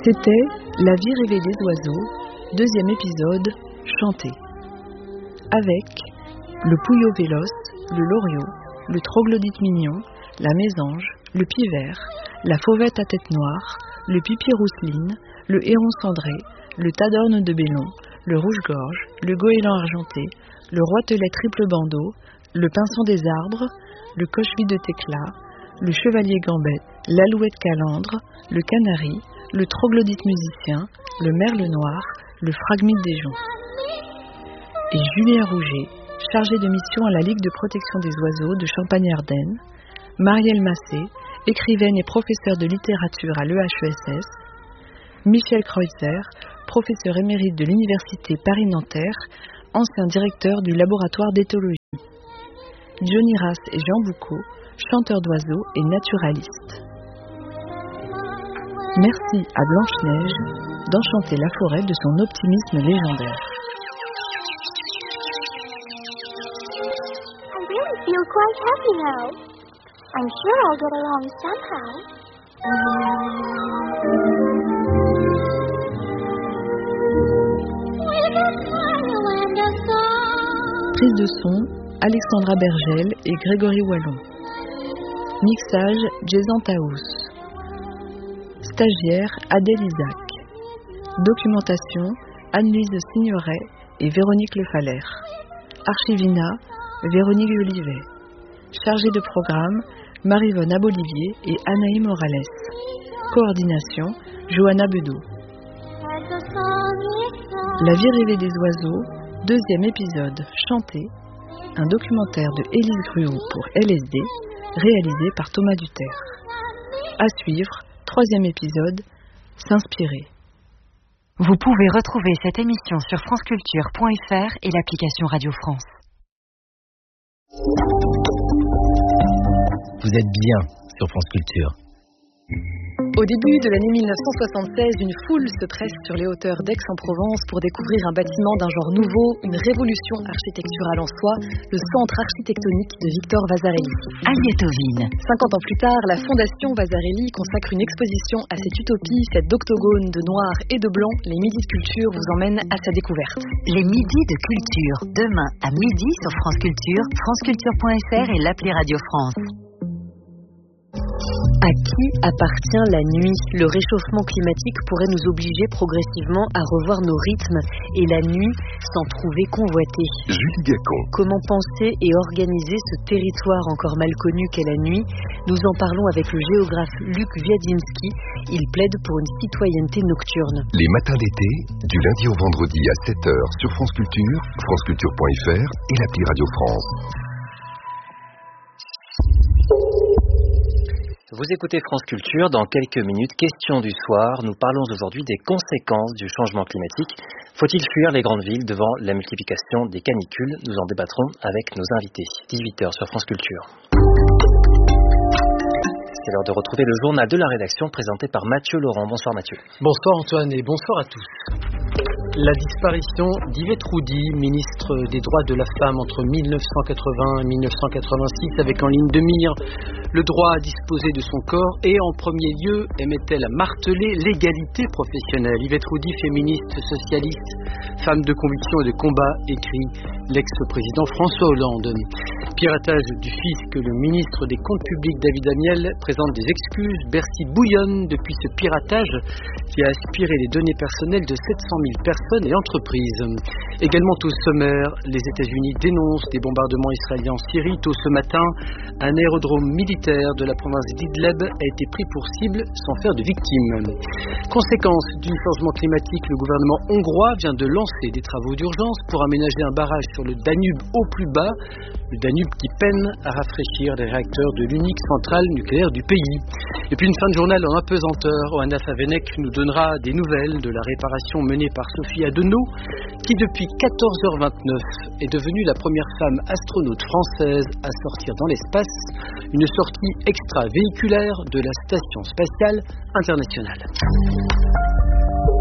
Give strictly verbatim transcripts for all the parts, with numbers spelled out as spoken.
C'était La vie rêvée des oiseaux, deuxième épisode, chanté. Avec le pouillot véloce, le loriot, le troglodyte mignon, la mésange, le pivert, la fauvette à tête noire, le pipi rousseline, le héron cendré, le tadorne de Bélon, le rouge-gorge, le goéland argenté, le roitelet triple bandeau, le pinson des arbres, le coche-vie de Thécla, le chevalier gambette, l'alouette calandre, le canari, le troglodyte musicien, le merle noir, le phragmite des joncs. Et Julien Rouget, chargé de mission à la Ligue de protection des oiseaux de Champagne-Ardenne, Marielle Massé, écrivaine et professeure de littérature à l'E H E S S, Michel Kreutzer, professeur émérite de l'Université Paris-Nanterre, ancien directeur du laboratoire d'éthologie, Johnny Rass et Jean Boucaud, chanteurs d'oiseaux et naturalistes. Merci à Blanche-Neige d'enchanter la forêt de son optimisme légendaire. I really feel quite happy now. I'm sure I'll get along somehow. Prise de son, Alexandra Bergel et Grégory Wallon. Mixage, Jason Taous. Stagiaire, Adèle Isaac. Documentation, Anne-Lise Signoret et Véronique Le Faller. Archivina, Véronique Olivet. Chargée de programme, Maryvonne Abolivier et Anaï Morales. Coordination, Johanna Bedeau. La vie rêvée des oiseaux, deuxième épisode, chanté, un documentaire de Élise Gruau pour L S D, réalisé par Thomas Duterre. À suivre, troisième épisode, s'inspirer. Vous pouvez retrouver cette émission sur franceculture point f r et l'application Radio France. Vous êtes bien sur France Culture. Au début de l'année mille neuf cent soixante-seize, une foule se presse sur les hauteurs d'Aix-en-Provence pour découvrir un bâtiment d'un genre nouveau, une révolution architecturale en soi, le centre architectonique de Victor Vasarely. Aliétovine. cinquante ans plus tard, la Fondation Vasarely consacre une exposition à cette utopie, cette octogone de noir et de blanc. Les midis de culture vous emmènent à sa découverte. Les midis de culture, demain à midi sur France Culture, franceculture point f r et l'appli Radio France. À qui appartient la nuit ? Le réchauffement climatique pourrait nous obliger progressivement à revoir nos rythmes et la nuit s'en trouver convoitée. Julie Gacon. Comment penser et organiser ce territoire encore mal connu qu'est la nuit ? Nous en parlons avec le géographe Luc Wiadzinski. Il plaide pour une citoyenneté nocturne. Les matins d'été, du lundi au vendredi à sept heures sur France Culture, franceculture point f r et l'appli Radio France. Vous écoutez France Culture, dans quelques minutes, question du soir. Nous parlons aujourd'hui des conséquences du changement climatique. Faut-il fuir les grandes villes devant la multiplication des canicules ? Nous en débattrons avec nos invités. dix-huit heures sur France Culture. C'est l'heure de retrouver le journal de la rédaction présenté par Mathieu Laurent. Bonsoir Mathieu. Bonsoir Antoine et bonsoir à tous. La disparition d'Yvette Roudy, ministre des droits de la femme entre mille neuf cent quatre-vingts et mille neuf cent quatre-vingt-six, avec en ligne de mire le droit à disposer de son corps et en premier lieu aimait-elle à marteler l'égalité professionnelle. Yvette Roudy, féministe socialiste, femme de conviction et de combat, écrit l'ex-président François Hollande. Piratage du fisc, le ministre des Comptes publics David Amiel présente des excuses. Bercy bouillonne depuis ce piratage qui a aspiré les données personnelles de sept cent mille personnes et entreprises. Également au sommaire, les États-Unis dénoncent des bombardements israéliens en Syrie. Tôt ce matin, un aérodrome militaire de la province d'Idleb a été pris pour cible sans faire de victimes. Conséquence du changement climatique, le gouvernement hongrois vient de lancer des travaux d'urgence pour aménager un barrage sur le Danube au plus bas, le Danube qui peine à rafraîchir les réacteurs de l'unique centrale nucléaire du pays. Et puis une fin de journal en apesanteur. Oana Favenec nous donnera des nouvelles de la réparation menée par Sophie Adenau, qui depuis quatorze heures vingt-neuf est devenue la première femme astronaute française à sortir dans l'espace, une sortie extravéhiculaire de la Station spatiale internationale.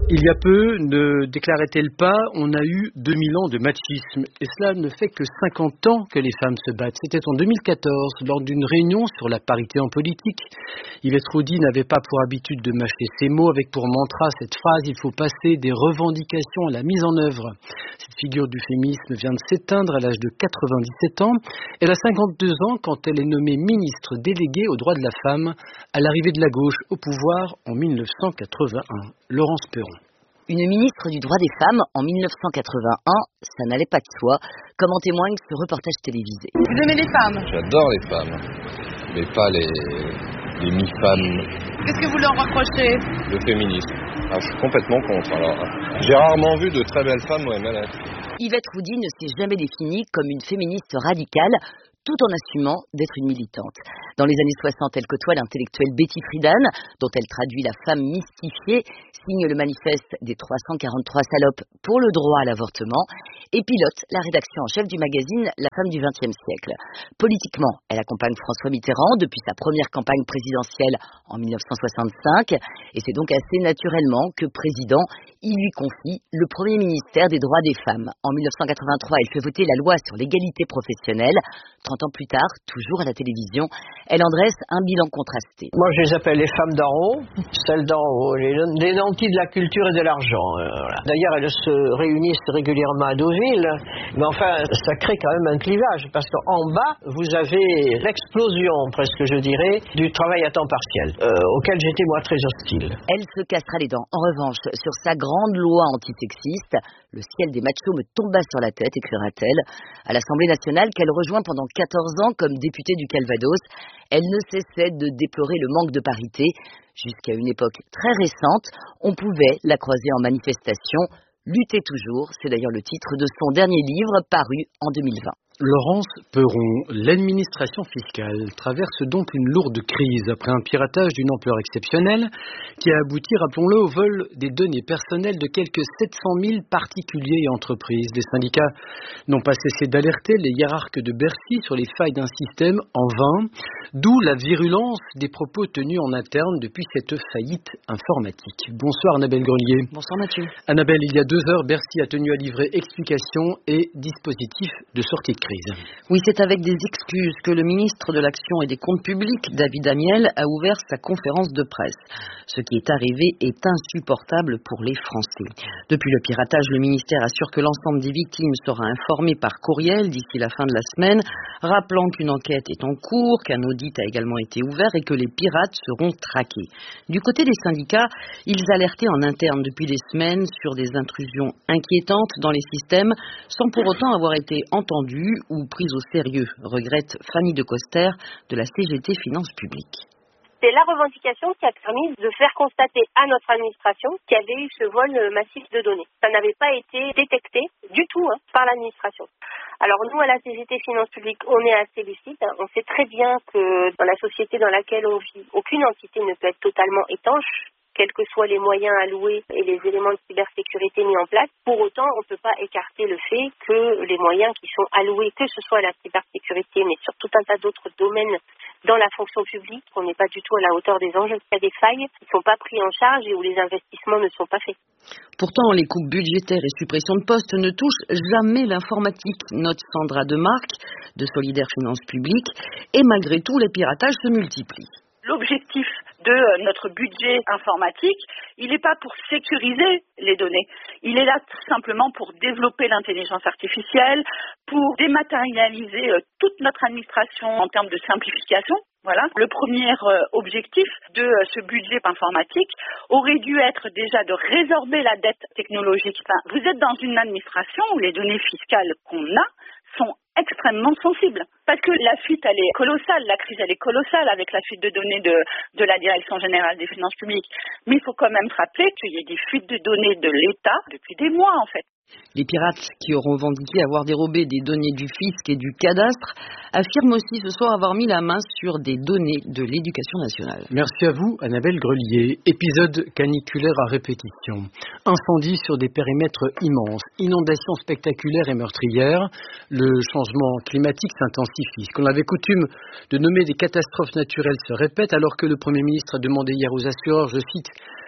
Il y a peu, ne déclarait-elle pas, on a eu deux mille ans de machisme. Et cela ne fait que cinquante ans que les femmes se battent. C'était en deux mille quatorze, lors d'une réunion sur la parité en politique. Yvette Roudy n'avait pas pour habitude de mâcher ses mots avec pour mantra cette phrase « Il faut passer des revendications à la mise en œuvre ». Cette figure du féminisme vient de s'éteindre à l'âge de quatre-vingt-dix-sept ans. Elle a cinquante-deux ans quand elle est nommée ministre déléguée aux droits de la femme à l'arrivée de la gauche au pouvoir en mille neuf cent quatre-vingt-un. Laurence Perron. Une ministre du droit des femmes en mille neuf cent quatre-vingt-un, ça n'allait pas de soi, comme en témoigne ce reportage télévisé. Vous aimez les femmes? J'adore les femmes, mais pas les, les mi-femmes. Qu'est-ce que vous leur reprochez? Le féminisme. Ah, je suis complètement contre. Alors, j'ai rarement vu de très belles femmes, ouais, malades. Yvette Roudy ne s'est jamais définie comme une féministe radicale, tout en assumant d'être une militante. Dans les années soixante, elle côtoie l'intellectuelle Betty Friedan, dont elle traduit La femme mystifiée, signe le manifeste des trois cent quarante-trois salopes pour le droit à l'avortement, et pilote la rédaction en chef du magazine La femme du vingtième siècle. Politiquement, elle accompagne François Mitterrand depuis sa première campagne présidentielle en mille neuf cent soixante-cinq, et c'est donc assez naturellement que président, il lui confie le premier ministère des droits des femmes. En mille neuf cent quatre-vingt-trois, elle fait voter la loi sur l'égalité professionnelle. trente ans plus tard, toujours à la télévision, elle en dresse un bilan contrasté. Moi, je les appelle les femmes d'en haut, celles d'en haut, les, les nantis de la culture et de l'argent. Euh, voilà. D'ailleurs, elles se réunissent régulièrement à Deauville, mais enfin, ça crée quand même un clivage, parce qu'en bas, vous avez l'explosion, presque je dirais, du travail à temps partiel, euh, auquel j'étais moi très hostile. Elle se cassera les dents. En revanche, sur sa grande loi antisexiste, le ciel des machos me tomba sur la tête, écrira-t-elle, à l'Assemblée nationale qu'elle rejoint pendant quatorze ans comme députée du Calvados. Elle ne cessait de déplorer le manque de parité. Jusqu'à une époque très récente, on pouvait la croiser en manifestation. Lutter toujours, c'est d'ailleurs le titre de son dernier livre paru en deux mille vingt. Laurence Perron, l'administration fiscale traverse donc une lourde crise après un piratage d'une ampleur exceptionnelle qui a abouti, rappelons-le, au vol des données personnelles de quelques sept cent mille particuliers et entreprises. Les syndicats n'ont pas cessé d'alerter les hiérarques de Bercy sur les failles d'un système en vain, d'où la virulence des propos tenus en interne depuis cette faillite informatique. Bonsoir Annabelle Grelier. Bonsoir Mathieu. Annabelle, il y a deux heures, Bercy a tenu à livrer explications et dispositifs de sortie de crise. Oui, c'est avec des excuses que le ministre de l'Action et des Comptes Publics, David Amiel, a ouvert sa conférence de presse. Ce qui est arrivé est insupportable pour les Français. Depuis le piratage, le ministère assure que l'ensemble des victimes sera informé par courriel d'ici la fin de la semaine, rappelant qu'une enquête est en cours, qu'un audit a également été ouvert et que les pirates seront traqués. Du côté des syndicats, ils alertaient en interne depuis des semaines sur des intrusions inquiétantes dans les systèmes, sans pour autant avoir été entendus ou prise au sérieux, regrette Fanny de Coster de la C G T Finances Publiques. C'est la revendication qui a permis de faire constater à notre administration qu'il y avait eu ce vol massif de données. Ça n'avait pas été détecté du tout hein, par l'administration. Alors nous, à la C G T Finances Publiques, on est assez lucide. On sait très bien que dans la société dans laquelle on vit, aucune entité ne peut être totalement étanche, quels que soient les moyens alloués et les éléments de cybersécurité mis en place. Pour autant, on ne peut pas écarter le fait que les moyens qui sont alloués, que ce soit à la cybersécurité, mais sur tout un tas d'autres domaines dans la fonction publique, on n'est pas du tout à la hauteur des enjeux. Il y a des failles qui ne sont pas prises en charge et où les investissements ne sont pas faits. Pourtant, les coupes budgétaires et suppressions de postes ne touchent jamais l'informatique, note Sandra Demarque de Solidaire Finances Publiques, et malgré tout, les piratages se multiplient. L'objectif de notre budget informatique, il n'est pas pour sécuriser les données. Il est là tout simplement pour développer l'intelligence artificielle, pour dématérialiser toute notre administration en termes de simplification. Voilà. Le premier objectif de ce budget informatique aurait dû être déjà de résorber la dette technologique. Enfin, vous êtes dans une administration où les données fiscales qu'on a sont extrêmement sensibles. Parce que la fuite, elle est colossale, la crise, elle est colossale avec la fuite de données de, de la Direction Générale des Finances Publiques. Mais il faut quand même se rappeler qu'il y a des fuites de données de l'État depuis des mois, en fait. Les pirates qui auront revendiqué avoir dérobé des données du fisc et du cadastre affirment aussi ce soir avoir mis la main sur des données de l'éducation nationale. Merci à vous, Annabelle Grelier. Épisode caniculaire à répétition. Incendie sur des périmètres immenses. Inondations spectaculaires et meurtrières. Le changement climatique s'intensifie. Ce qu'on avait coutume de nommer des catastrophes naturelles se répète alors que le Premier ministre a demandé hier aux assureurs, je cite,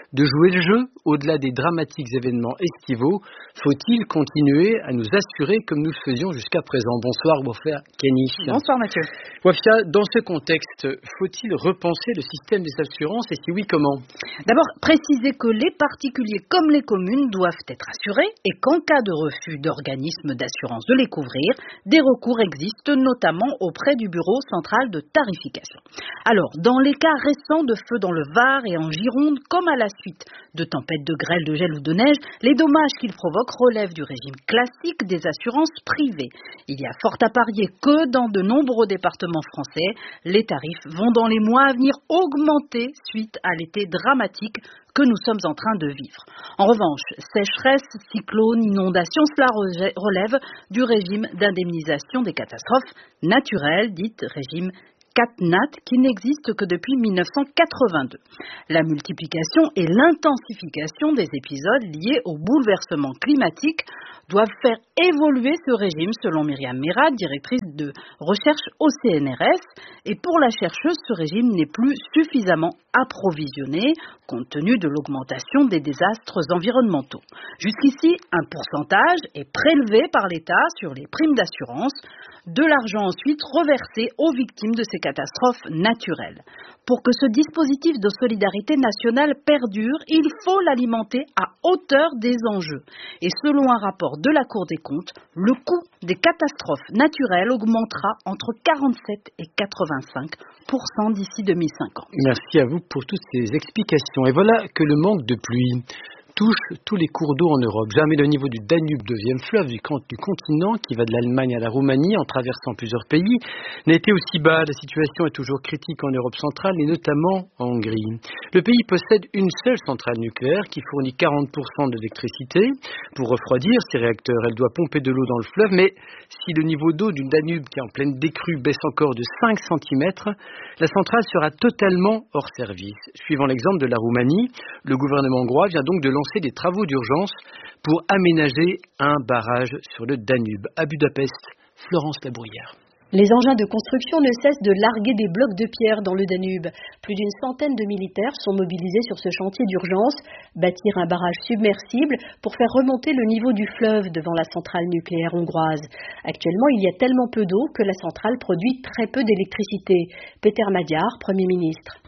de jouer le jeu au-delà des dramatiques événements estivaux? Faut-il continuer à nous assurer comme nous le faisions jusqu'à présent? Bonsoir Wafia Kenny. Bonsoir Mathieu. Wafia, dans ce contexte, faut-il repenser le système des assurances et si oui, comment? D'abord, préciser que les particuliers comme les communes doivent être assurés et qu'en cas de refus d'organismes d'assurance de les couvrir, des recours existent notamment auprès du Bureau central de tarification. Alors, dans les cas récents de feux dans le Var et en Gironde, comme à la suite de tempêtes de grêle, de gel ou de neige, les dommages qu'ils provoquent relèvent du régime classique des assurances privées. Il y a fort à parier que dans de nombreux départements français, les tarifs vont dans les mois à venir augmenter suite à l'été dramatique que nous sommes en train de vivre. En revanche, sécheresse, cyclones, inondations, cela relève du régime d'indemnisation des catastrophes naturelles, dites régime CatNat, qui n'existe que depuis mille neuf cent quatre-vingt-deux. La multiplication et l'intensification des épisodes liés au bouleversement climatique doivent faire évoluer ce régime, selon Myriam Merad, directrice de recherche au C N R S. Et pour la chercheuse, ce régime n'est plus suffisamment approvisionné, compte tenu de l'augmentation des désastres environnementaux. Jusqu'ici, un pourcentage est prélevé par l'État sur les primes d'assurance, de l'argent ensuite reversé aux victimes de ces catastrophes naturelles. Pour que ce dispositif de solidarité nationale perdure, il faut l'alimenter à hauteur des enjeux. Et selon un rapport de la Cour des comptes, le coût des catastrophes naturelles augmentera entre quarante-sept et quatre-vingt-cinq pour cent d'ici deux mille cinquante. Merci à vous pour toutes ces explications. Et voilà que le manque de pluie touche tous les cours d'eau en Europe. Jamais le niveau du Danube, deuxième fleuve du, du continent, qui va de l'Allemagne à la Roumanie en traversant plusieurs pays, n'a été aussi bas. La situation est toujours critique en Europe centrale et notamment en Hongrie. Le pays possède une seule centrale nucléaire qui fournit quarante pour cent de l'électricité. Pour refroidir ses réacteurs, elle doit pomper de l'eau dans le fleuve, mais si le niveau d'eau du Danube, qui est en pleine décrue, baisse encore de cinq centimètres, la centrale sera totalement hors service. Suivant l'exemple de la Roumanie, le gouvernement hongrois vient donc de lancer des travaux d'urgence pour aménager un barrage sur le Danube. À Budapest, Florence Labrouillère. Les engins de construction ne cessent de larguer des blocs de pierre dans le Danube. Plus d'une centaine de militaires sont mobilisés sur ce chantier d'urgence, bâtir un barrage submersible pour faire remonter le niveau du fleuve devant la centrale nucléaire hongroise. Actuellement, il y a tellement peu d'eau que la centrale produit très peu d'électricité. Peter Magyar, Premier ministre.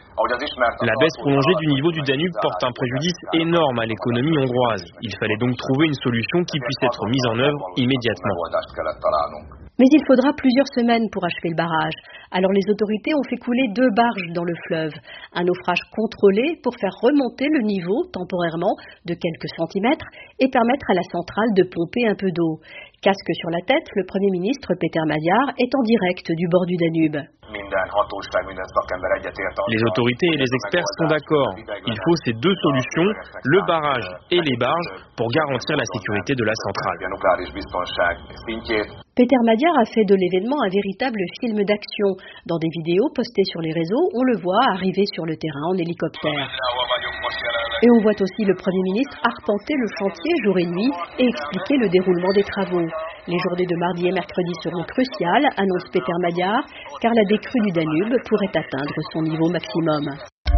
La baisse prolongée du niveau du Danube porte un préjudice énorme à l'économie hongroise. Il fallait donc trouver une solution qui puisse être mise en œuvre immédiatement. Mais il faudra plusieurs semaines pour achever le barrage. Alors les autorités ont fait couler deux barges dans le fleuve. Un naufrage contrôlé pour faire remonter le niveau, temporairement, de quelques centimètres et permettre à la centrale de pomper un peu d'eau. Casque sur la tête, le Premier ministre Peter Magyar est en direct du bord du Danube. Les autorités et les experts sont d'accord. Il faut ces deux solutions, le barrage et les barges, pour garantir la sécurité de la centrale. Peter Magyar a fait de l'événement un véritable film d'action. Dans des vidéos postées sur les réseaux, on le voit arriver sur le terrain en hélicoptère. Et on voit aussi le Premier ministre arpenter le chantier jour et nuit et expliquer le déroulement des travaux. Les journées de mardi et mercredi seront cruciales, annonce Peter Magyar, car la décrue du Danube pourrait atteindre son niveau maximum.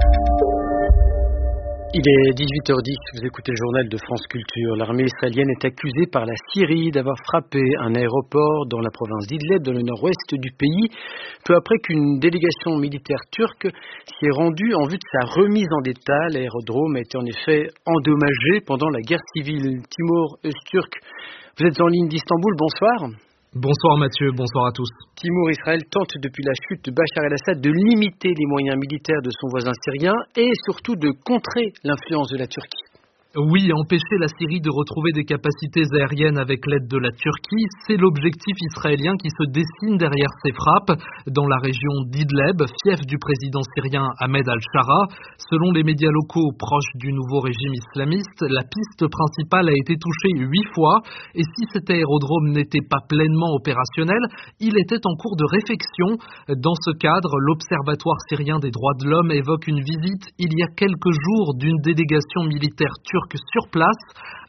Il est dix-huit heures dix, vous écoutez le journal de France Culture. L'armée israélienne est accusée par la Syrie d'avoir frappé un aéroport dans la province d'Idlib, dans le nord-ouest du pays, peu après qu'une délégation militaire turque s'y est rendue en vue de sa remise en état. L'aérodrome a été en effet endommagé pendant la guerre civile. Timur Öztürk, vous êtes en ligne d'Istanbul, bonsoir. Bonsoir Mathieu, bonsoir à tous. Timur, Israël tente depuis la chute de Bachar el-Assad de limiter les moyens militaires de son voisin syrien et surtout de contrer l'influence de la Turquie. Oui, empêcher la Syrie de retrouver des capacités aériennes avec l'aide de la Turquie, c'est l'objectif israélien qui se dessine derrière ces frappes dans la région d'Idlib, fief du président syrien Ahmed al-Shara. Selon les médias locaux proches du nouveau régime islamiste, la piste principale a été touchée huit fois et si cet aérodrome n'était pas pleinement opérationnel, il était en cours de réfection. Dans ce cadre, l'Observatoire syrien des droits de l'homme évoque une visite il y a quelques jours d'une délégation militaire turque sur place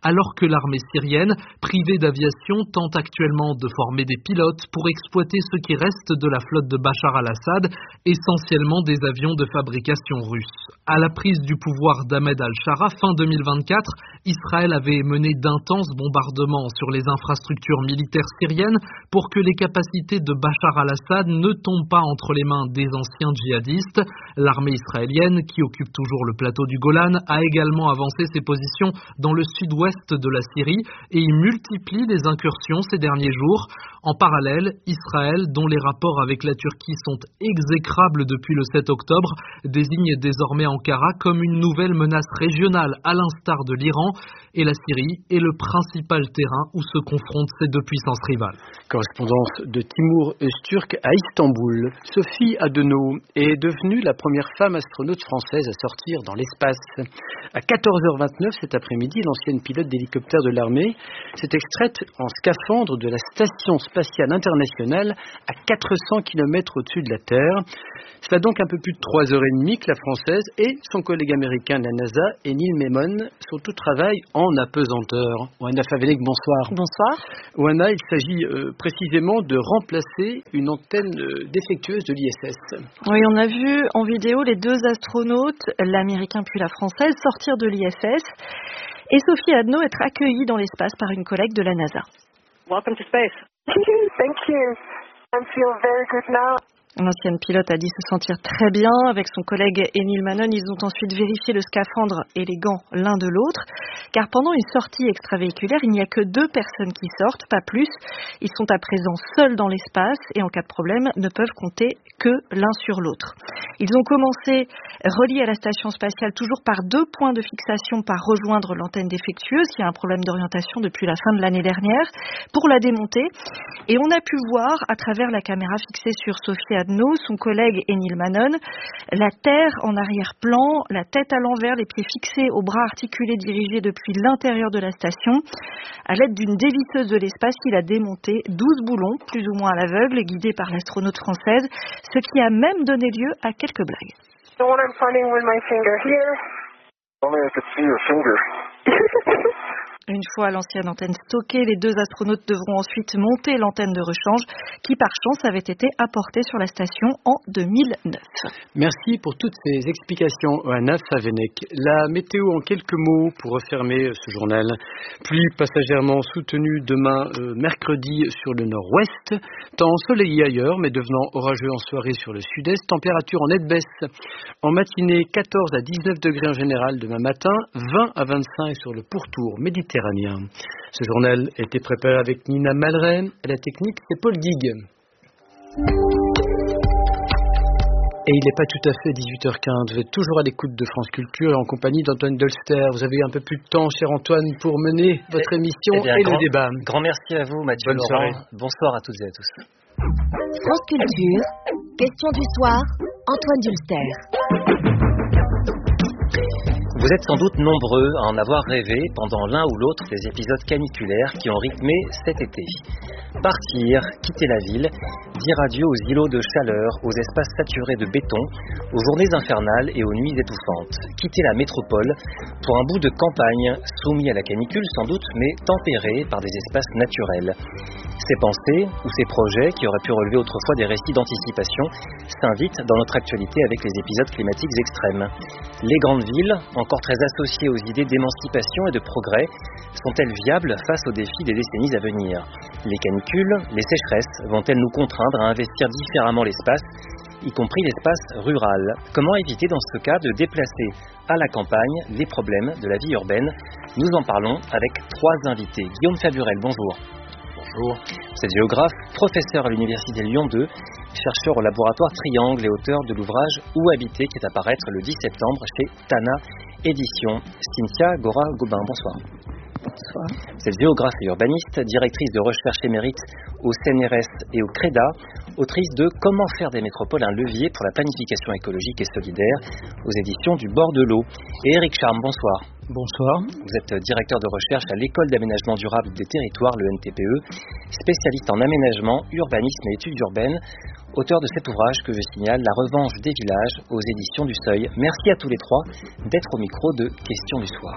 alors que l'armée syrienne, privée d'aviation, tente actuellement de former des pilotes pour exploiter ce qui reste de la flotte de Bachar al-Assad, essentiellement des avions de fabrication russe. À la prise du pouvoir d'Ahmed al-Shara fin deux mille vingt-quatre, Israël avait mené d'intenses bombardements sur les infrastructures militaires syriennes pour que les capacités de Bachar al-Assad ne tombent pas entre les mains des anciens djihadistes. L'armée israélienne, qui occupe toujours le plateau du Golan, a également avancé ses positions dans le sud-ouest de la Syrie et y multiplie les incursions ces derniers jours. En parallèle, Israël, dont les rapports avec la Turquie sont exécrables depuis le sept octobre, désigne désormais Ankara comme une nouvelle menace régionale à l'instar de l'Iran, et la Syrie est le principal terrain où se confrontent ces deux puissances rivales. Correspondance de Timur Öztürk à Istanbul. Sophie Adenau est devenue la première femme astronaute française à sortir dans l'espace. À quatorze heures vingt-neuf cet après-midi, l'ancienne pilote d'hélicoptère de l'armée s'est extraite en scaphandre de la Station spatiale internationale à quatre cents kilomètres au-dessus de la Terre. C'est donc un peu plus de trois heures trente que la Française et son collègue américain de la NASA, Neil Memon, sont au travail en apesanteur. Oana Favenek, bonsoir. Bonsoir. Oana, il s'agit euh, précisément de remplacer une antenne euh, défectueuse de l'I S S. Oui, on a vu en vidéo les deux astronautes, l'américain puis la française, sortir de l'I S S et Sophie Adenau être accueillie dans l'espace par une collègue de la NASA. Welcome to space. Thank you. I feel very good now. L'ancienne pilote a dit se sentir très bien. Avec son collègue Neil Memon, ils ont ensuite vérifié le scaphandre et les gants l'un de l'autre. Car pendant une sortie extravéhiculaire, il n'y a que deux personnes qui sortent, pas plus. Ils sont à présent seuls dans l'espace et en cas de problème ne peuvent compter que l'un sur l'autre. Ils ont commencé reliés à la station spatiale toujours par deux points de fixation par rejoindre l'antenne défectueuse qui a un problème d'orientation depuis la fin de l'année dernière pour la démonter. Et on a pu voir à travers la caméra fixée sur Sophie Adenau, son collègue Neil Memon, la Terre en arrière-plan, la tête à l'envers, les pieds fixés aux bras articulés dirigés depuis l'intérieur de la station. À l'aide d'une dévisseuse de l'espace, il a démonté douze boulons, plus ou moins à l'aveugle, guidés par l'astronaute française, ce qui a même donné lieu à quelques blagues. The one I'm pointing with my finger here. Only I could see your finger. Une fois l'ancienne antenne stockée, les deux astronautes devront ensuite monter l'antenne de rechange qui, par chance, avait été apportée sur la station en deux mille neuf. Merci pour toutes ces explications, Oana Favenek. La météo en quelques mots pour refermer ce journal. Pluie passagèrement soutenue demain euh, mercredi sur le nord-ouest. Temps ensoleillé ailleurs, mais devenant orageux en soirée sur le sud-est. Température en nette baisse. En matinée, quatorze à dix-neuf degrés en général demain matin. vingt à vingt-cinq sur le pourtour méditerranéen. Ce journal a été préparé avec Nina Malray. À la technique, c'est Paul Guig. Et il n'est pas tout à fait dix-huit heures quinze. Vous êtes toujours à l'écoute de France Culture en compagnie d'Antoine Dolster. Vous avez un peu plus de temps, cher Antoine, pour mener votre émission eh bien, et grand, le débat. Grand merci à vous, Mathieu Bonne Laurent. soirée. Bonsoir à toutes et à tous. France Culture, question du soir, Antoine Dolster. Vous êtes sans doute nombreux à en avoir rêvé pendant l'un ou l'autre des épisodes caniculaires qui ont rythmé cet été. Partir, quitter la ville, dire adieu aux îlots de chaleur, aux espaces saturés de béton, aux journées infernales et aux nuits étouffantes. Quitter la métropole pour un bout de campagne, soumis à la canicule sans doute, mais tempéré par des espaces naturels. Ces pensées ou ces projets qui auraient pu relever autrefois des récits d'anticipation s'invitent dans notre actualité avec les épisodes climatiques extrêmes. Les grandes villes, encore très associées aux idées d'émancipation et de progrès, sont-elles viables face aux défis des décennies à venir? Les canicules, les sécheresses vont-elles nous contraindre à investir différemment l'espace, y compris l'espace rural? Comment éviter dans ce cas de déplacer à la campagne les problèmes de la vie urbaine? Nous en parlons avec trois invités. Guillaume Faburel, bonjour. Bonjour. Vous êtes géographe, professeur à l'Université Lyon deux, chercheur au laboratoire Triangle et auteur de l'ouvrage Où habiter qui est à paraître le dix septembre chez Tana Éditions. Cynthia Gora-Gobin, bonsoir. Bonsoir. Vous êtes géographe et urbaniste, directrice de recherche émérite au C N R S et au CREDA, autrice de Comment faire des métropoles un levier pour la planification écologique et solidaire aux éditions du Bord de l'eau. Et Éric Charme, bonsoir. Bonsoir. Vous êtes directeur de recherche à l'École d'aménagement durable des territoires, le N T P E, spécialiste en aménagement, urbanisme et études urbaines, auteur de cet ouvrage que je signale, La revanche des villages, aux éditions du Seuil. Merci à tous les trois d'être au micro de Questions du soir.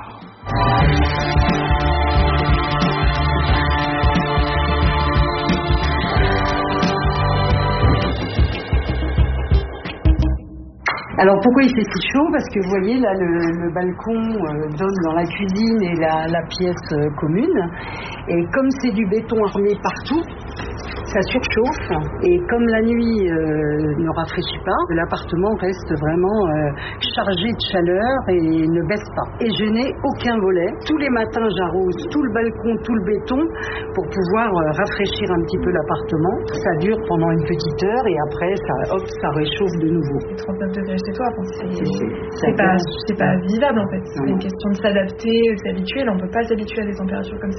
Alors pourquoi il fait si chaud? Parce que vous voyez là le, le balcon euh, donne dans la cuisine et la, la pièce euh, commune, et comme c'est du béton armé partout, ça surchauffe, et comme la nuit euh, ne rafraîchit pas, l'appartement reste vraiment euh, chargé de chaleur et ne baisse pas. Et je n'ai aucun volet. Tous les matins j'arrose tout le balcon, tout le béton pour pouvoir euh, rafraîchir un petit peu l'appartement. Ça dure pendant une petite heure et après ça, hop, ça réchauffe de nouveau. trente-neuf degrés chez toi, c'est pas, c'est pas vivable en fait. C'est une question de s'adapter, de s'habituer. Là on peut pas s'habituer à des températures comme ça.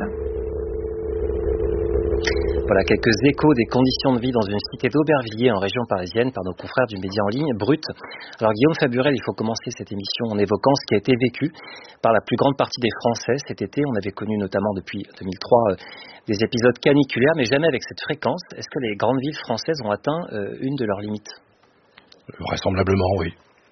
Voilà quelques échos des conditions de vie dans une cité d'Aubervilliers en région parisienne par nos confrères du média en ligne Brut. Alors Guillaume Faburel, il faut commencer cette émission en évoquant ce qui a été vécu par la plus grande partie des Français cet été. On avait connu notamment depuis deux mille trois euh, des épisodes caniculaires, mais jamais avec cette fréquence. Est-ce que les grandes villes françaises ont atteint euh, une de leurs limites? Vraisemblablement, oui.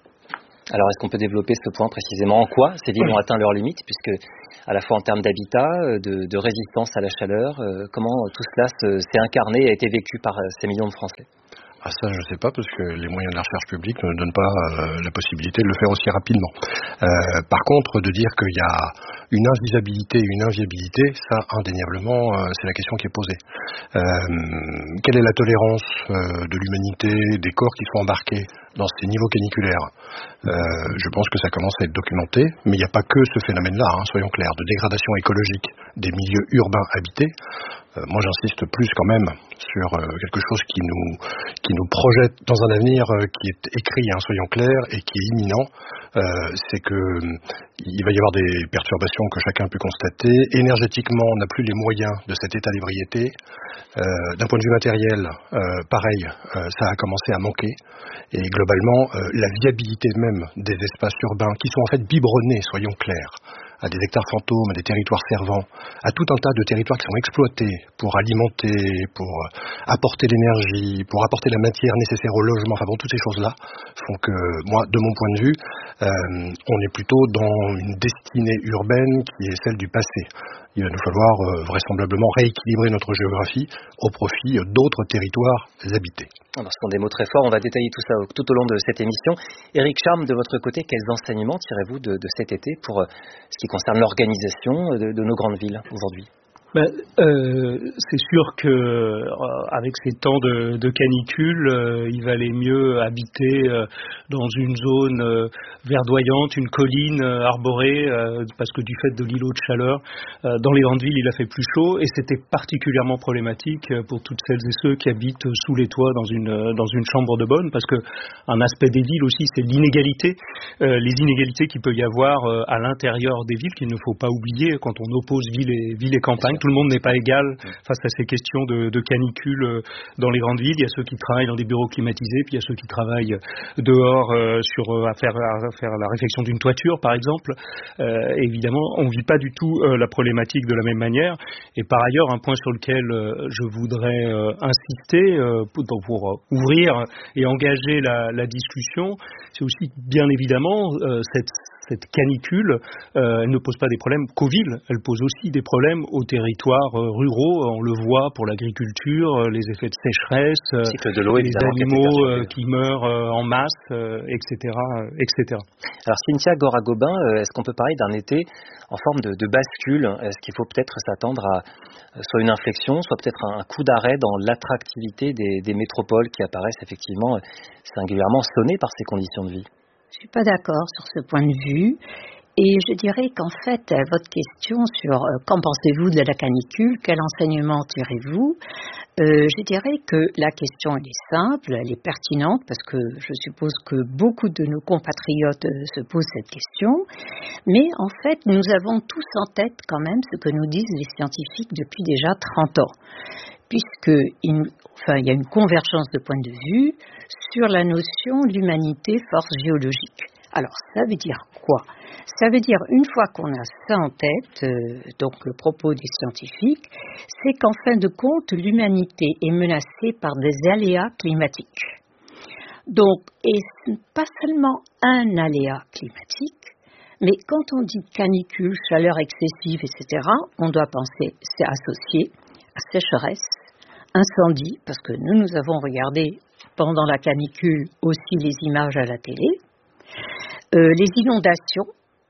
Alors, est-ce qu'on peut développer ce point précisément? En quoi ces villes ont atteint leurs limites, puisque à la fois en termes d'habitat, de, de résistance à la chaleur, euh, comment tout cela se, s'est incarné et a été vécu par euh, ces millions de Français? Ah ça je ne sais pas, parce que les moyens de la recherche publique ne donnent pas euh, la possibilité de le faire aussi rapidement. Euh, par contre, de dire qu'il y a une invisabilité, une inviabilité, ça indéniablement euh, c'est la question qui est posée. Euh, quelle est la tolérance euh, de l'humanité, des corps qui sont embarqués dans ces niveaux caniculaires? euh, Je pense que ça commence à être documenté, mais il n'y a pas que ce phénomène-là, hein, soyons clairs, de dégradation écologique des milieux urbains habités. Euh, moi j'insiste plus quand même sur euh, quelque chose qui nous, qui nous projette dans un avenir euh, qui est écrit, hein, soyons clairs, et qui est imminent. Euh, c'est que euh, il va y avoir des perturbations que chacun peut constater. Énergétiquement, on n'a plus les moyens de cet état d'ébriété. Euh, d'un point de vue matériel, euh, pareil, euh, ça a commencé à manquer. Et globalement, euh, la viabilité même des espaces urbains, qui sont en fait biberonnés, soyons clairs, à des hectares fantômes, à des territoires servants, à tout un tas de territoires qui sont exploités pour alimenter, pour apporter l'énergie, pour apporter la matière nécessaire au logement, enfin bon, toutes ces choses-là font que, moi, de mon point de vue, euh, on est plutôt dans une destinée urbaine qui est celle du passé. Il va nous falloir euh, vraisemblablement rééquilibrer notre géographie au profit d'autres territoires habités. Alors, ce sont des mots très forts, on va détailler tout ça tout au long de cette émission. Éric Charme, de votre côté, quels enseignements tirez-vous de, de cet été pour euh, ce qui concerne l'organisation de, de nos grandes villes aujourd'hui? Ben, euh, c'est sûr que euh, avec ces temps de, de canicule, euh, il valait mieux habiter euh, dans une zone euh, verdoyante, une colline euh, arborée, euh, parce que du fait de l'îlot de chaleur, euh, dans les grandes villes, il a fait plus chaud, et c'était particulièrement problématique pour toutes celles et ceux qui habitent sous les toits dans une dans une chambre de bonne, parce que un aspect des villes aussi, c'est l'inégalité, euh, les inégalités qu'il peut y avoir euh, à l'intérieur des villes, qu'il ne faut pas oublier quand on oppose ville et ville et campagne. Tout le monde n'est pas égal face à ces questions de, de canicule dans les grandes villes. Il y a ceux qui travaillent dans des bureaux climatisés, puis il y a ceux qui travaillent dehors euh, sur, à, faire, à faire la réfection d'une toiture, par exemple. Euh, évidemment, on ne vit pas du tout euh, la problématique de la même manière. Et par ailleurs, un point sur lequel euh, je voudrais euh, insister euh, pour, pour euh, ouvrir et engager la, la discussion, c'est aussi bien évidemment euh, cette Cette canicule, euh, elle ne pose pas des problèmes qu'aux villes, elle pose aussi des problèmes aux territoires euh, ruraux. On le voit pour l'agriculture, euh, les effets de sécheresse, euh, de l'eau, les animaux euh, qui meurent euh, en masse, euh, et cetera, euh, et cetera. Alors Cynthia Gora-Gobin, euh, est-ce qu'on peut parler d'un été en forme de, de bascule? Est-ce qu'il faut peut-être s'attendre à euh, soit une inflexion, soit peut-être un, un coup d'arrêt dans l'attractivité des, des métropoles qui apparaissent effectivement euh, singulièrement sonnées par ces conditions de vie? Je ne suis pas d'accord sur ce point de vue, et je dirais qu'en fait, votre question sur euh, qu'en pensez-vous de la canicule, quel enseignement tirez-vous, euh, je dirais que la question elle est simple, elle est pertinente, parce que je suppose que beaucoup de nos compatriotes euh, se posent cette question, mais en fait, nous avons tous en tête quand même ce que nous disent les scientifiques depuis déjà trente ans. Puisque il, enfin, il y a une convergence de points de vue sur la notion l'humanité force géologique. Alors, ça veut dire quoi? Ça veut dire, une fois qu'on a ça en tête, euh, donc le propos des scientifiques, c'est qu'en fin de compte, l'humanité est menacée par des aléas climatiques. Donc, et pas seulement un aléa climatique, Mais quand on dit canicule, chaleur excessive, et cetera, on doit penser, c'est associé à sécheresse, incendie, parce que nous, nous avons regardé pendant la canicule aussi les images à la télé, euh, les inondations,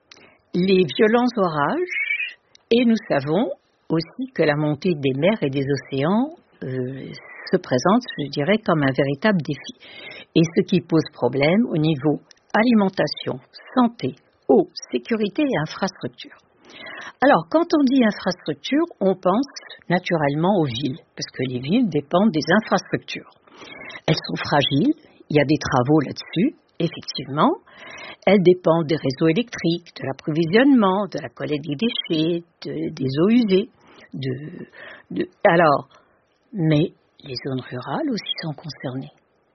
les violents orages, et nous savons aussi que la montée des mers et des océans euh, se présente, je dirais, comme un véritable défi. Et ce qui pose problème au niveau alimentation, santé, eau, sécurité et infrastructure. Alors, quand on dit infrastructure, on pense naturellement aux villes, parce que les villes dépendent des infrastructures. Elles sont fragiles, il y a des travaux là-dessus, effectivement. Elles dépendent des réseaux électriques, de l'approvisionnement, de la collecte des déchets, de, des eaux usées. De, de, alors, mais les zones rurales aussi sont concernées.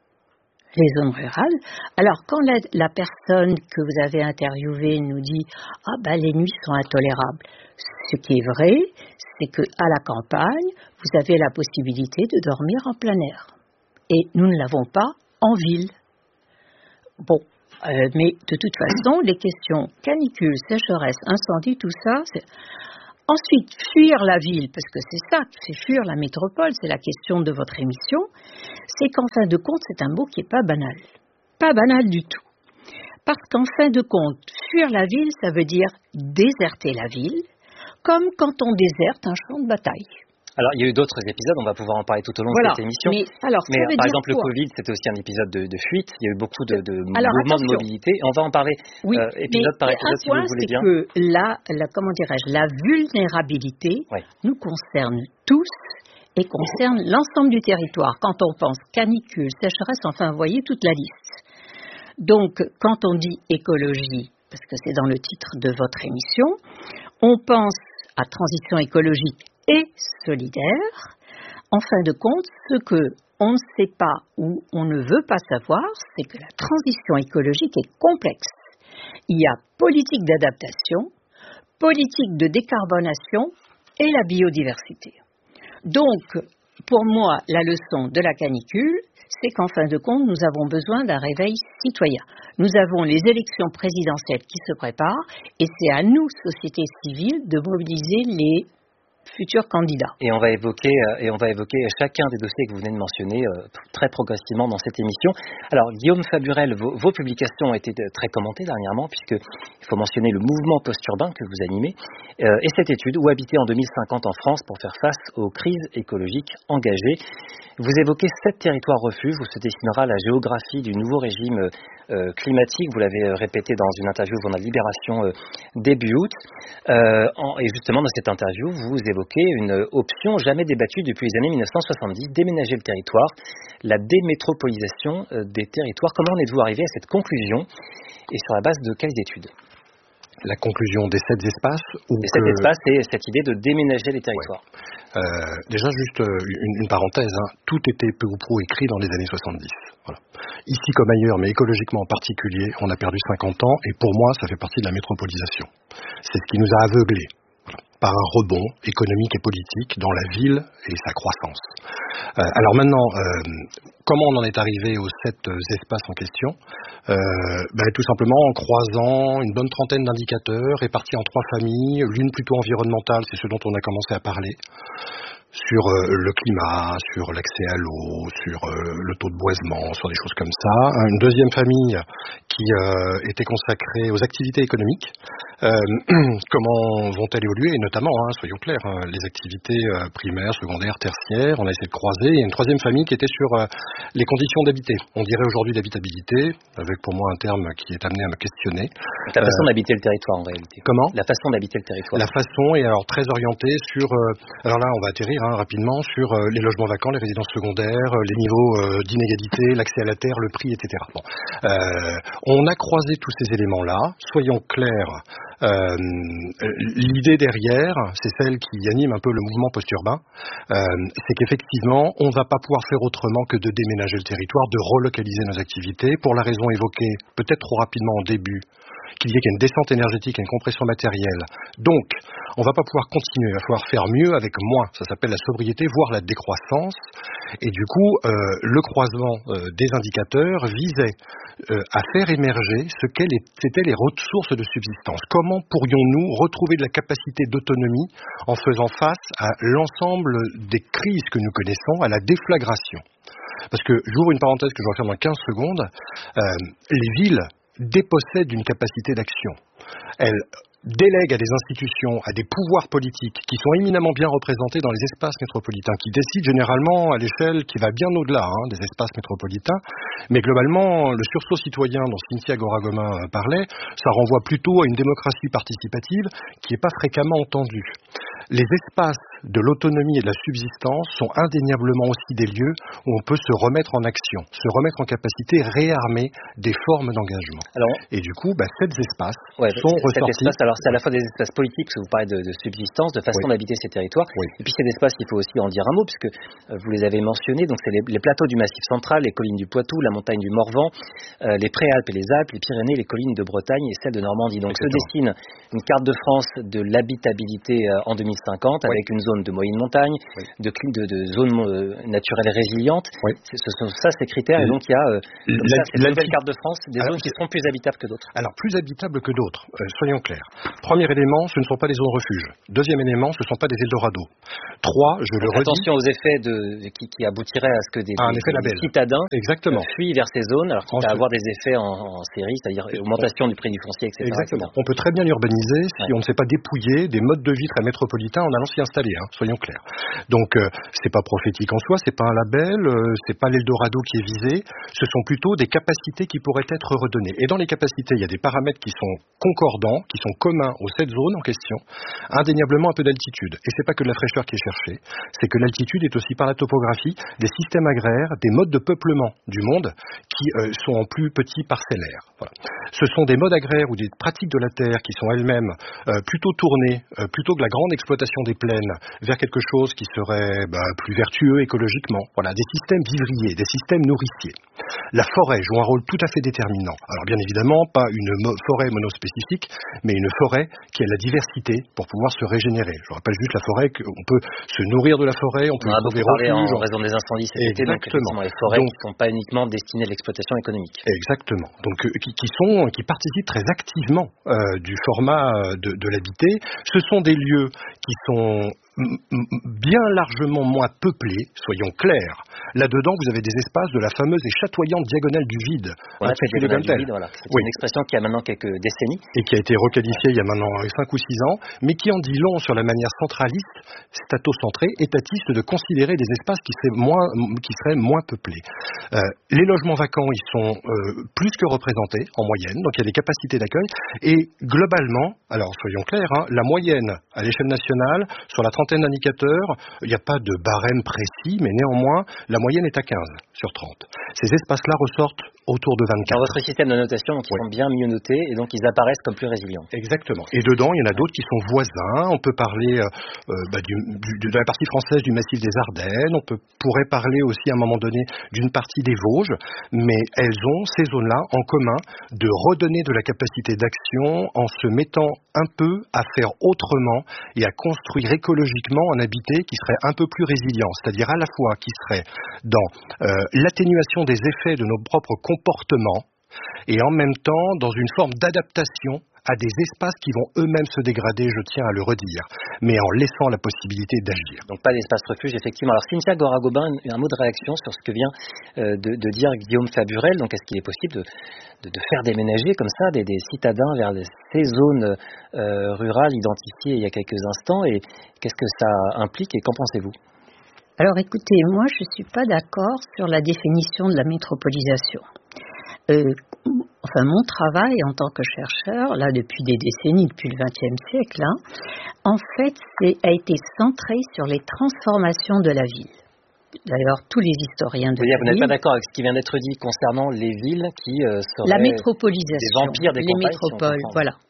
Les zones rurales. Alors, quand la, la personne que vous avez interviewée nous dit « Ah ben, les nuits sont intolérables », ce qui est vrai, c'est qu'à la campagne, vous avez la possibilité de dormir en plein air. Et nous ne l'avons pas en ville. Bon, euh, mais de toute façon, les questions canicule, sécheresse, incendie, tout ça, c'est... Ensuite, fuir la ville, parce que c'est ça, c'est fuir la métropole, c'est la question de votre émission, c'est qu'en fin de compte, c'est un mot qui n'est pas banal. Pas banal du tout. Parce qu'en fin de compte, fuir la ville, ça veut dire déserter la ville, comme quand on déserte un champ de bataille. Alors, il y a eu d'autres épisodes, on va pouvoir en parler tout au long voilà. de cette émission. Mais, alors, mais par exemple, quoi? le Covid, c'était aussi un épisode de, de fuite. Il y a eu beaucoup de, de alors, mouvements attention. de mobilité. Et on va en parler oui, euh, épisode par épisode, si point, vous voulez bien. C'est que la, la, comment dirais-je, la vulnérabilité ouais. nous concerne tous et concerne l'ensemble du territoire. Quand on pense canicule, sécheresse, enfin, vous voyez toute la liste. Donc, quand on dit écologie, parce que c'est dans le titre de votre émission, on pense à transition écologique et solidaire. En fin de compte, ce qu'on ne sait pas ou on ne veut pas savoir, c'est que la transition écologique est complexe. Il y a politique d'adaptation, politique de décarbonation et la biodiversité. Donc, pour moi, la leçon de la canicule, c'est qu'en fin de compte, nous avons besoin d'un réveil citoyen. Nous avons les élections présidentielles qui se préparent et c'est à nous, société civile, de mobiliser les futurs candidats. Et on va évoquer et on va évoquer chacun des dossiers que vous venez de mentionner euh, très progressivement dans cette émission. Alors Guillaume Faburel, vos, vos publications ont été très commentées dernièrement, puisque il faut mentionner le mouvement post-urbain que vous animez euh, et cette étude Où habiter en deux mille cinquante en France pour faire face aux crises écologiques engagées. Vous évoquez sept territoires refuges où se dessinera la géographie du nouveau régime euh, climatique. Vous l'avez répété dans une interview au journal Libération euh, début août. Euh, en, et justement, dans cette interview, vous évoquez une option jamais débattue depuis les années mille neuf cent soixante-dix, déménager le territoire, la démétropolisation euh, des territoires. Comment en êtes-vous arrivé à cette conclusion et sur la base de quelles études ? La conclusion des sept espaces ou Des sept que... espaces et cette idée de déménager les territoires. Ouais. Euh, déjà, juste une, une parenthèse, hein. Tout était peu ou prou écrit dans les années soixante-dix. Voilà. Ici comme ailleurs, mais écologiquement en particulier, on a perdu cinquante ans et pour moi, ça fait partie de la métropolisation. C'est ce qui nous a aveuglés par un rebond économique et politique dans la ville et sa croissance. Euh, alors maintenant, euh, comment on en est arrivé aux sept espaces en question ? euh, ben, Tout simplement en croisant une bonne trentaine d'indicateurs répartis en trois familles, l'une plutôt environnementale, c'est ce dont on a commencé à parler, sur euh, le climat, sur l'accès à l'eau, sur euh, le taux de boisement, sur des choses comme ça. Une deuxième famille qui euh, était consacrée aux activités économiques. Euh, comment vont-elles évoluer ? Et notamment, hein, soyons clairs, hein, les activités euh, primaires, secondaires, tertiaires, on a essayé de croiser. Et une troisième famille qui était sur euh, les conditions d'habiter. On dirait aujourd'hui d'habitabilité, avec pour moi un terme qui est amené à me questionner. La façon euh, d'habiter le territoire en réalité. Comment ? La façon d'habiter le territoire. La façon est alors très orientée sur, euh, alors là on va atterrir hein, rapidement sur euh, les logements vacants, les résidences secondaires, euh, les niveaux euh, d'inégalité, l'accès à la terre, le prix, et cetera. Bon. Euh, on a croisé tous ces éléments-là, soyons clairs. Euh, l'idée derrière, c'est celle qui anime un peu le mouvement post-urbain, euh, c'est qu'effectivement, on ne va pas pouvoir faire autrement que de déménager le territoire, de relocaliser nos activités, pour la raison évoquée peut-être trop rapidement en début qu'il y ait qu'une descente énergétique et une compression matérielle. Donc, on ne va pas pouvoir continuer, il va falloir faire mieux avec moins. Ça s'appelle la sobriété, voire la décroissance. Et du coup, euh, le croisement euh, des indicateurs visait euh, à faire émerger ce qu'étaient les ressources de subsistance. Comment pourrions-nous retrouver de la capacité d'autonomie en faisant face à l'ensemble des crises que nous connaissons, à la déflagration. Parce que, j'ouvre une parenthèse que je referme en quinze secondes, euh, les villes dépossèdent d'une capacité d'action. Elles délèguent à des institutions, à des pouvoirs politiques qui sont éminemment bien représentés dans les espaces métropolitains, qui décident généralement à l'échelle qui va bien au-delà hein, des espaces métropolitains. Mais globalement, le sursaut citoyen dont Cynthia Goragomin parlait, ça renvoie plutôt à une démocratie participative qui n'est pas fréquemment entendue. Les espaces de l'autonomie et de la subsistance sont indéniablement aussi des lieux où on peut se remettre en action, se remettre en capacité, réarmer des formes d'engagement. Alors, et du coup, bah, ces espaces ouais, sont ressortis. Espace, alors c'est à la fois des espaces politiques, parce que vous parlez de, de subsistance, de façon oui. d'habiter ces territoires, oui. et puis c'est des espaces, il faut aussi en dire un mot, puisque euh, vous les avez mentionnés, donc c'est les, les plateaux du Massif central, les collines du Poitou, la montagne du Morvan, euh, les Préalpes et les Alpes, les Pyrénées, les collines de Bretagne et celles de Normandie. Donc Exactement. se dessine une carte de France de l'habitabilité euh, en deux mille cinquante, oui. avec une zone de moyenne montagne, oui. de, de, de zones euh, naturelles résilientes. Oui. Ce sont ça ces critères, et, et donc il y a euh, la, ça, cette la, nouvelle carte de France, des alors, zones qui seront plus habitables que d'autres. Alors plus habitables que d'autres, euh, soyons clairs. Premier élément, ce ne sont pas des zones refuge. Deuxième élément, ce ne sont pas des Eldorado. Trois, je donc, le redis. Attention aux effets de, qui, qui aboutiraient à ce que des, ah, des, des citadins Exactement. fuient vers ces zones, alors qu'il va avoir des effets en, en série, c'est-à-dire augmentation du prix du foncier, et cetera. Exactement. On peut très bien urbaniser si ouais. on ne sait pas dépouiller des modes de vie très métropolitains en allant s'y installer, hein, soyons clairs. Donc, euh, c'est pas prophétique en soi, c'est pas un label, euh, c'est pas l'Eldorado qui est visé, ce sont plutôt des capacités qui pourraient être redonnées. Et dans les capacités, il y a des paramètres qui sont concordants, qui sont communs aux sept zones en question, indéniablement un peu d'altitude. Et c'est pas que de la fraîcheur qui est cherchée, c'est que l'altitude est aussi par la topographie des systèmes agraires, des modes de peuplement du monde qui euh, sont en plus petits parcellaires. Voilà. Ce sont des modes agraires ou des pratiques de la terre qui sont elles-mêmes euh, plutôt tournées, euh, plutôt que la grande exploitation des plaines, vers quelque chose qui serait bah, plus vertueux écologiquement. Voilà, des systèmes vivriers, des systèmes nourriciers. La forêt joue un rôle tout à fait déterminant. Alors bien évidemment, pas une mo- forêt monospécifique, mais une forêt qui a la diversité pour pouvoir se régénérer. Je rappelle juste la forêt, qu'on peut se nourrir de la forêt, on peut on a trouver refuge. En, en raison des incendies cet été, donc effectivement les forêts donc, qui ne sont pas uniquement destinées à l'exploitation économique. Exactement. Donc euh, qui, qui sont, qui participent très activement euh, du format de, de l'habité. Ce sont des lieux qui sont bien largement moins peuplés, soyons clairs. Là-dedans, vous avez des espaces de la fameuse et chatoyante diagonale du vide. Voilà, cette diagonale du vide, voilà. C'est oui. une expression qui a maintenant quelques décennies. Et qui a été requalifiée il y a maintenant cinq ou six ans, mais qui en dit long sur la manière centraliste, statocentrée, étatiste de considérer des espaces qui seraient moins, qui seraient moins peuplés. Euh, les logements vacants, ils sont euh, plus que représentés, en moyenne, donc il y a des capacités d'accueil, et globalement, alors soyons clairs, hein, la moyenne à l'échelle nationale, sur la trentaine d'indicateurs, il n'y a pas de barème précis, mais néanmoins, la moyenne est à quinze sur trente. Ces espaces-là ressortent autour de vingt-quatre. Dans votre système de notation, donc ils oui. sont bien mieux notés et donc ils apparaissent comme plus résilients. Exactement. Et dedans, il y en a d'autres qui sont voisins. On peut parler euh, bah, du, du, de la partie française du massif des Ardennes. On peut, pourrait parler aussi à un moment donné d'une partie des Vosges. Mais elles ont, ces zones-là, en commun de redonner de la capacité d'action en se mettant un peu à faire autrement et à construire écologiquement un habité qui serait un peu plus résilient. C'est-à-dire à la fois qui serait dans euh, l'atténuation des effets de nos propres comportements et en même temps dans une forme d'adaptation à des espaces qui vont eux-mêmes se dégrader, je tiens à le redire, mais en laissant la possibilité d'agir. Donc pas d'espace refuge, effectivement. Alors Cynthia Goragomin, un mot de réaction sur ce que vient euh, de, de dire Guillaume Faburel. Donc est-ce qu'il est possible de, de, de faire déménager comme ça des, des citadins vers des, ces zones euh, rurales identifiées il y a quelques instants, et qu'est-ce que ça implique et qu'en pensez-vous ? Alors écoutez, moi je ne suis pas d'accord sur la définition de la métropolisation. Euh, enfin, mon travail en tant que chercheur, là depuis des décennies, depuis le vingtième siècle, hein, en fait, c'est, a été centré sur les transformations de la ville. D'ailleurs, tous les historiens de vous la vous n'êtes ville... pas d'accord avec ce qui vient d'être dit concernant les villes qui euh, seraient la métropolisation, des vampires des les campagnes, métropoles, si voilà.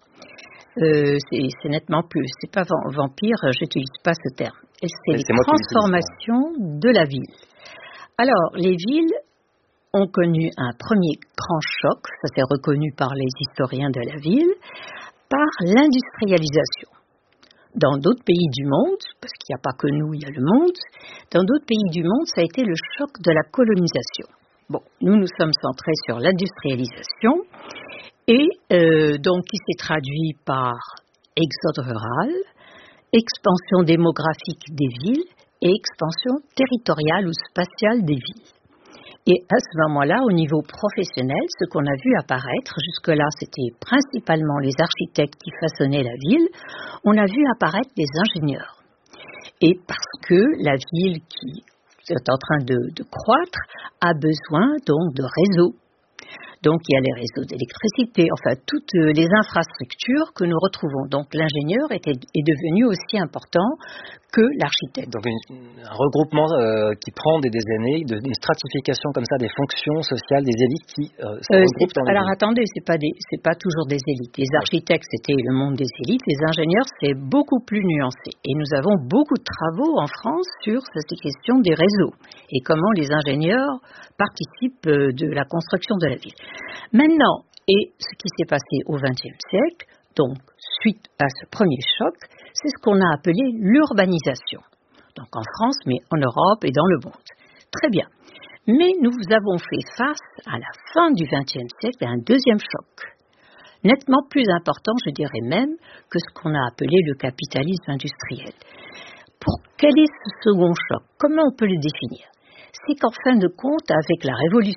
Euh, c'est, c'est nettement plus, c'est pas vampire, j'utilise pas ce terme. C'est, c'est les transformations de la ville. Alors, les villes ont connu un premier grand choc, ça s'est reconnu par les historiens de la ville, par l'industrialisation. Dans d'autres pays du monde, parce qu'il n'y a pas que nous, il y a le monde, dans d'autres pays du monde, ça a été le choc de la colonisation. Bon, nous, nous sommes centrés sur l'industrialisation, et euh, donc qui s'est traduit par exode rural, expansion démographique des villes et expansion territoriale ou spatiale des villes. Et à ce moment-là, au niveau professionnel, ce qu'on a vu apparaître, jusque-là, c'était principalement les architectes qui façonnaient la ville, on a vu apparaître des ingénieurs. Et parce que la ville qui est en train de, de croître a besoin donc de réseaux. Donc il y a les réseaux d'électricité, enfin toutes les infrastructures que nous retrouvons. Donc l'ingénieur était, est devenu aussi important que l'architecte. Donc une, un regroupement euh, qui prend des, des années, de, une stratification comme ça des fonctions sociales, des élites qui euh, se euh, regroupent dans les Alors villes. Attendez, c'est pas des, c'est pas toujours des élites. Les architectes c'était le monde des élites, les ingénieurs c'est beaucoup plus nuancé. Et nous avons beaucoup de travaux en France sur cette question des réseaux et comment les ingénieurs participent de la construction de la ville. Maintenant, et ce qui s'est passé au vingtième siècle, donc suite à ce premier choc, c'est ce qu'on a appelé l'urbanisation. Donc en France, mais en Europe et dans le monde. Très bien. Mais nous avons fait face à la fin du vingtième siècle à un deuxième choc, nettement plus important, je dirais même, que ce qu'on a appelé le capitalisme industriel. Pour quel est ce second choc? Comment on peut le définir? C'est qu'en fin de compte, avec la révolution